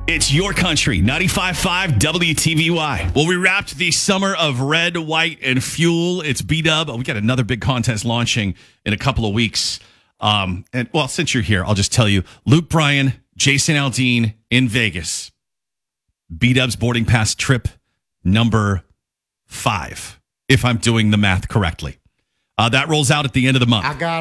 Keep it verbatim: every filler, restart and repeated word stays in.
It's your country, ninety-five point five W T V Y. Well, we wrapped the summer of red, white, and fuel. It's B-Dub. We got another big contest launching in a couple of weeks. Um, and well, since you're here, I'll just tell you, Luke Bryan, Jason Aldean in Vegas. B-Dub's boarding pass trip number five, if I'm doing the math correctly. Uh, that rolls out at the end of the month. I got